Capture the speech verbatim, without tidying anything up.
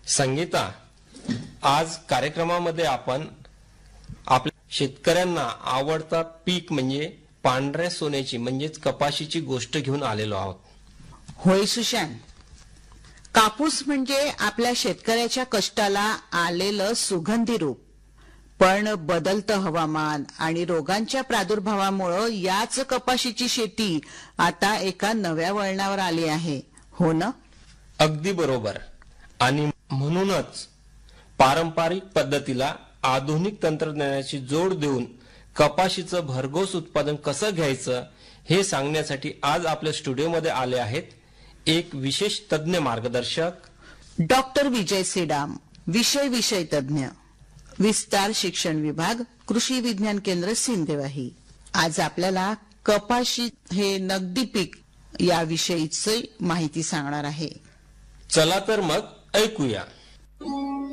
संगीता, आज कार्यक्रमामध्ये आपण आपल्या शेतकऱ्यांना आवडता पीक म्हणजे पांढऱ्या सोन्याची म्हणजेच कपाशीची गोष्ट घेऊन आलेलो आहोत. होय सुशांत, कापूस म्हणजे आपल्या शेतकऱ्याच्या कष्टाला आलेलं सुगंधी रूप. पण बदलतं हवामान आणि रोगांच्या प्रादुर्भावामुळे याच कपाशीची शेती आता एका नव्या वळणावर आली आहे, हो ना? अगदी बरोबर. आणि म्हणूनच पारंपरिक पद्धतीला आधुनिक तंत्रज्ञानाची जोड देऊन कपाशीचं भरघोस उत्पादन कसं घ्यायचं हे सांगण्यासाठी आज आपल्या स्टुडिओमध्ये आले आहेत एक विशेष तज्ञ मार्गदर्शक डॉक्टर विजय सेडाम, विषय विषय तज्ञ, विस्तार शिक्षण विभाग, कृषी विज्ञान केंद्र सिंदेवाही. आज आपल्याला कपाशी हे नगदी पीक याविषयीची माहिती सांगणार आहे. चला तर मग ऐकूया.